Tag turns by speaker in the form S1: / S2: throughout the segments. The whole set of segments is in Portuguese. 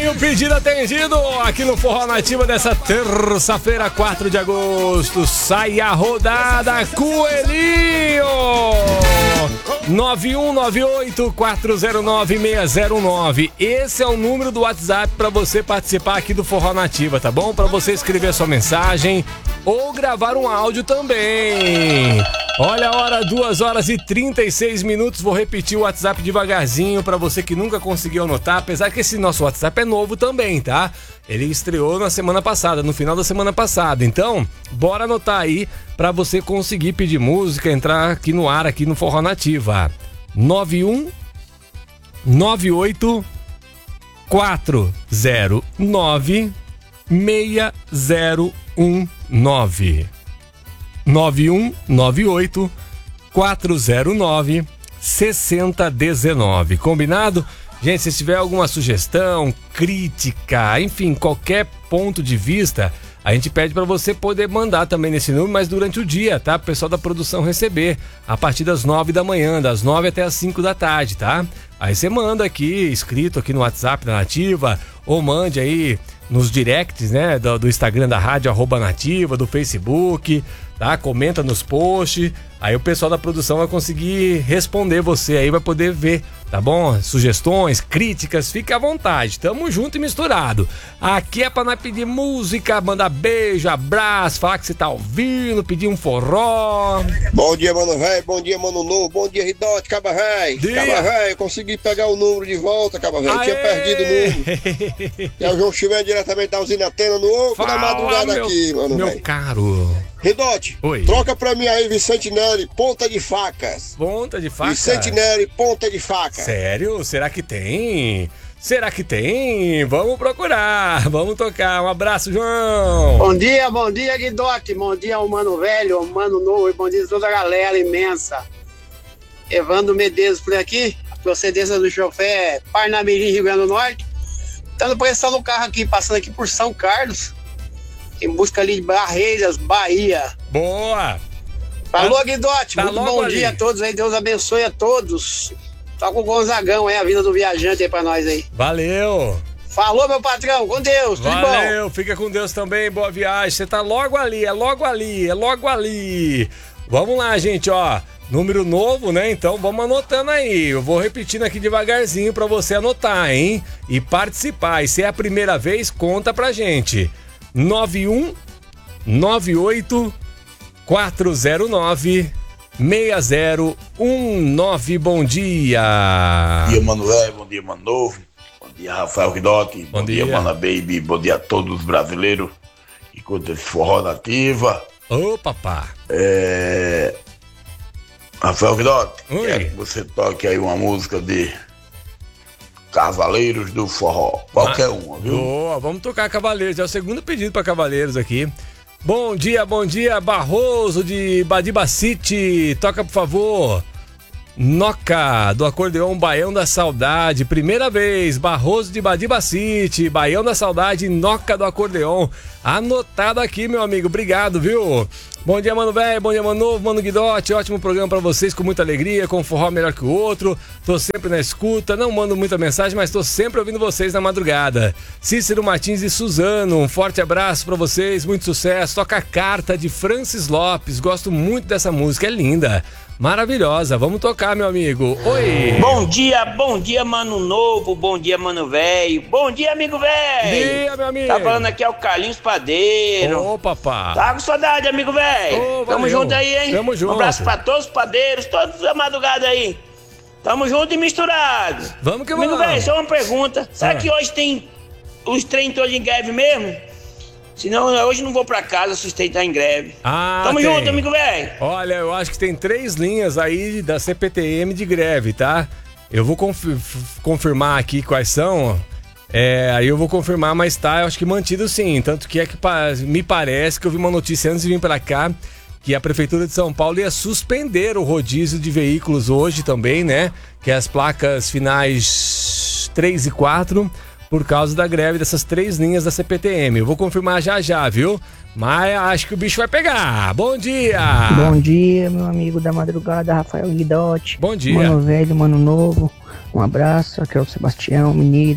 S1: o pedido atendido aqui no Forró Nativa dessa terça-feira, 4 de agosto. Sai a rodada, Coelhinho! 9198-409-609. Esse é o número do WhatsApp para você participar aqui do Forró Nativa, tá bom? Para você escrever a sua mensagem ou gravar um áudio também. Olha a hora, 2h36. Vou repetir o WhatsApp devagarzinho para você que nunca conseguiu anotar, apesar que esse nosso WhatsApp é novo também, tá? Ele estreou na semana passada, no final da semana passada. Então, bora anotar aí para você conseguir pedir música, entrar aqui no ar, aqui no Forró Nativa. 9198-409-6019. 9198-409-6019. Combinado? Gente, se tiver alguma sugestão, crítica, enfim, qualquer ponto de vista, a gente pede para você poder mandar também nesse número, mas durante o dia, tá? O pessoal da produção receber, a partir das 9 da manhã, das 9 até as 5 da tarde, tá? Aí você manda aqui, escrito aqui no WhatsApp da Nativa, ou mande aí nos directs, né? Do Instagram da rádio, @nativa, do Facebook, tá? Comenta nos posts, aí o pessoal da produção vai conseguir responder você aí, vai poder ver, tá bom? Sugestões, críticas, fica à vontade, tamo junto e misturado. Aqui é pra nós pedir música, mandar beijo, abraço, falar que você tá ouvindo, pedir um forró.
S2: Bom dia, mano velho, bom dia, mano novo, bom dia, Ridote, Caba Velho. Caba Velho, consegui pegar o número de volta, Caba Velho, tinha perdido o número. É o João Chimé diretamente da usina Atena, no oco da madrugada aqui, mano velho.
S1: Meu caro.
S2: Ridote,
S1: oi,
S2: troca pra mim aí Vicente Neri, Ponta de Facas.
S1: Ponta de Facas?
S2: Vicente Neri, Ponta de Facas.
S1: Sério? Será que tem? Será que tem? Vamos procurar, vamos tocar. Um abraço, João.
S3: Bom dia, Guidote. Bom dia ao Mano Velho, ao Mano Novo e bom dia a toda a galera imensa. Evandro Medeiros por aqui, procedência do chofé Parnamirim, Rio Grande do Norte. Estando prestando o carro aqui, passando aqui por São Carlos, em busca ali de Barreiras, Bahia.
S1: Boa!
S3: Falou, Guidote.
S1: Tá
S3: muito bom
S1: ali.
S3: dia a todos aí. Deus abençoe a todos. Toca o Gonzagão aí, a vida do viajante aí pra nós aí.
S1: Valeu!
S3: Falou, meu patrão. Com Deus. Tudo bom?
S1: Valeu, fica com Deus também. Boa viagem. Você tá logo ali, é logo ali, é logo ali. Vamos lá, gente, ó. Número novo, né? Então vamos anotando aí. Eu vou repetindo aqui devagarzinho pra você anotar, hein? E participar. E se é a primeira vez, conta pra gente. 9198-409-6019. Bom dia.
S4: Bom dia, Mano Velho. Bom dia, Mano Novo. Bom dia, Rafael Guidotti.
S1: Bom dia,
S4: Mana Baby. Bom dia a todos os brasileiros que curtem esse Forró Nativa.
S1: Ô, papá.
S4: Rafael Guidotti,
S1: oi,
S4: quero que você toque aí uma música de Cavaleiros do Forró. Qualquer uma, viu?
S1: Boa, vamos tocar Cavaleiros. É o segundo pedido para Cavaleiros aqui. Bom dia, Barroso de Badibacite. Toca, por favor. Noca, do acordeão Baião da Saudade. Primeira vez, Barroso de Badibacite, Baião da Saudade, Noca do acordeão. Anotado aqui, meu amigo. Obrigado, viu? Bom dia, Mano Velho, bom dia, Mano Novo, Mano Guidotti. Ótimo programa pra vocês, com muita alegria, com um forró melhor que o outro. Tô sempre na escuta, não mando muita mensagem, mas tô sempre ouvindo vocês na madrugada. Cícero Martins e Suzano, um forte abraço pra vocês, muito sucesso. Toca a Carta de Francis Lopes, gosto muito dessa música, é linda. Maravilhosa, vamos tocar, meu amigo. Oi!
S5: Bom dia, Mano Novo, bom dia, Mano Velho, bom dia, amigo velho!
S1: Bom dia, meu amigo!
S5: Tá falando aqui é o Carlinhos Padeiro.
S1: Ô, papá!
S5: Tá com saudade, amigo velho! Tamo junto aí, hein?
S1: Tamo junto!
S5: Um abraço pra todos os padeiros, todos da madrugada aí. Tamo junto e misturado.
S1: Vamos que
S5: amigo
S1: vamos!
S5: velho, só uma pergunta. Será que hoje tem os trem todos em greve mesmo? Senão hoje não vou pra casa, sustentar em greve. Tamo junto, amigo velho.
S1: Olha, eu acho que tem 3 linhas aí da CPTM de greve, tá? Eu vou confirmar aqui quais são. Aí eu vou confirmar, mas tá, eu acho que mantido sim. Tanto que me parece que eu vi uma notícia antes de vir pra cá, que a Prefeitura de São Paulo ia suspender o rodízio de veículos hoje também, né? Que é as placas finais 3 e 4... por causa da greve dessas 3 linhas da CPTM. Eu vou confirmar já, viu? Mas acho que o bicho vai pegar. Bom dia!
S6: Bom dia, meu amigo da madrugada, Rafael Guidotti.
S1: Bom dia.
S6: Mano Velho, Mano Novo. Um abraço, aqui é o Sebastião Mineiro.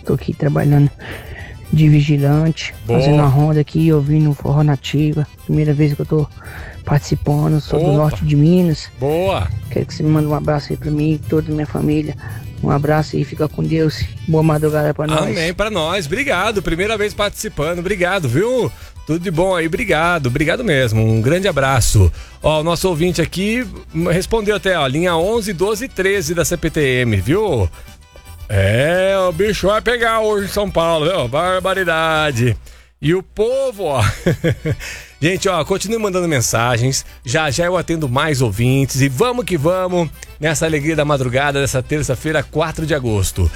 S6: Tô aqui trabalhando de vigilante, fazendo uma ronda aqui, ouvindo Forró Nativa. Primeira vez que eu tô participando, sou do norte de Minas.
S1: Boa!
S6: Quero que você me mande um abraço aí pra mim e toda a minha família. Um abraço aí, fica com Deus. Boa madrugada pra nós.
S1: Amém pra nós, obrigado. Primeira vez participando, obrigado, viu? Tudo de bom aí, obrigado mesmo. Um grande abraço. Ó, o nosso ouvinte aqui respondeu até, ó, linha 11, 12 e 13 da CPTM, viu? O bicho vai pegar hoje em São Paulo, viu? Barbaridade. E o povo, ó. Gente, ó, continue mandando mensagens. Já eu atendo mais ouvintes. E vamos que vamos nessa alegria da madrugada dessa terça-feira, 4 de agosto.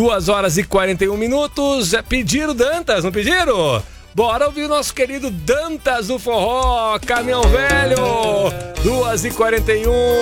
S1: 2h41. Pediram Dantas, não pediram? Bora ouvir o nosso querido Dantas do Forró, Caminhão Velho. 2h41.